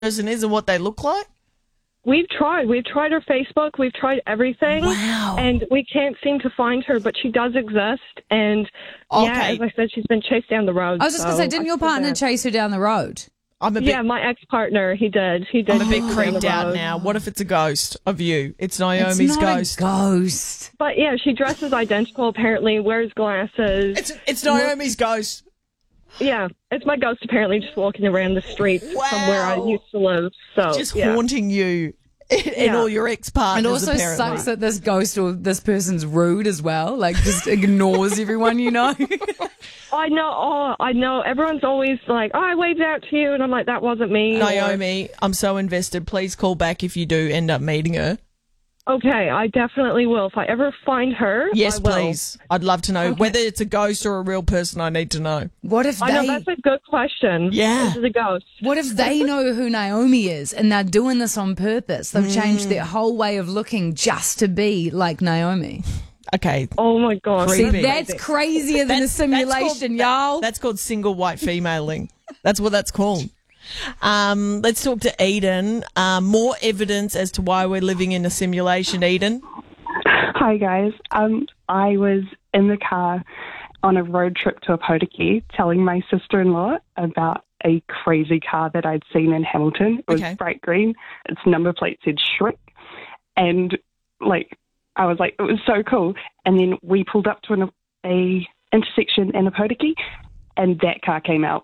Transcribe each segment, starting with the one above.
person is and what they look like? We've tried. We've tried her Facebook. We've tried everything. Wow. And we can't seem to find her, but she does exist. And, yeah, as I said, she's been chased down the road. I was just going to say, didn't your partner chase her down the road? Yeah, my ex-partner, he did. I'm a bit creeped out now. What if it's a ghost of you? It's Naomi's ghost. Ghost. But, yeah, she dresses identical, apparently, wears glasses. It's Naomi's ghost. Yeah, it's my ghost apparently just walking around the streets from where I used to live. So just haunting you and all your ex-partners. And also apparently. sucks that this ghost or this person's rude as well. Like, just ignores everyone, you know? I know. Oh, I know. Everyone's always like, I waved out to you. And I'm like, that wasn't me. Naomi, I'm so invested. Please call back if you do end up meeting her. Okay, I definitely will. If I ever find her, yes, I will. please. I'd love to know whether it's a ghost or a real person. I need to know. What if I know, that's a good question. Yeah. Is it a ghost? What if they know who Naomi is and they're doing this on purpose? They've changed their whole way of looking just to be like Naomi. Okay. Oh my God. See, that's crazier than a simulation, y'all. That's called single white femaling. That's what that's called. Let's talk to Eden. More evidence as to why we're living in a simulation, Eden. Hi, guys. I was in the car on a road trip to Opotiki telling my sister-in-law about a crazy car that I'd seen in Hamilton. It was bright green. Its number plate said Shrek. And, I was like, it was so cool. And then we pulled up to a intersection in Opotiki, and that car came out.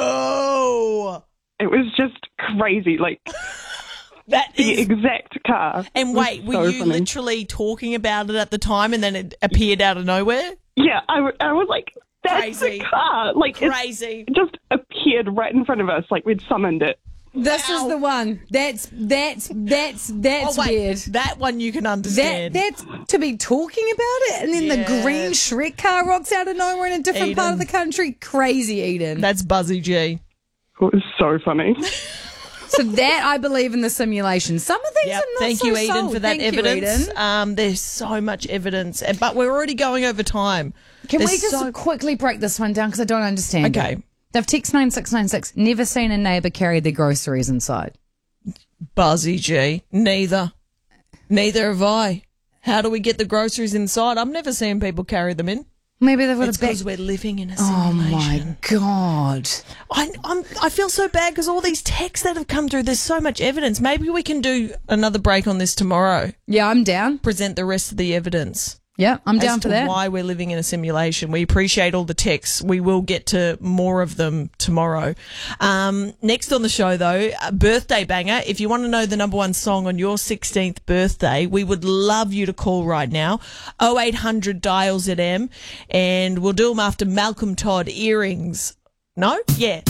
Whoa! It was just crazy, that the exact car. And wait, were you literally talking about it at the time and then it appeared out of nowhere? Yeah, I was like, that's the car. Crazy. It just appeared right in front of us, like we'd summoned it. This is the one. That's weird. That one you can understand. That's to be talking about it, and then the green Shrek car rocks out of nowhere in a different part of the country. Crazy, Eden. That's Buzzy G. It was so funny. So that I believe in the simulation. Some of these are not Thank you, so Eden, sold. for that Thank evidence. You, Eden. There's so much evidence, but we're already going over time. Can we just quickly break this one down because I don't understand Okay. it. They've texted 9696, never seen a neighbour carry their groceries inside. Buzzy G. Neither have I. How do we get the groceries inside? I've never seen people carry them in. Maybe they've got It's a bag. because we're living in a simulation. Oh my God. I feel so bad because all these texts that have come through, there's so much evidence. Maybe we can do another break on this tomorrow. Yeah, I'm down. Present the rest of the evidence. Yeah, I'm down for that. Why we're living in a simulation. We appreciate all the texts. We will get to more of them tomorrow. Next on the show, though, a birthday banger. If you want to know the number one song on your 16th birthday, we would love you to call right now. 0800 dial ZM, and we'll do them after Malcolm Todd, Earrings. No? Yeah.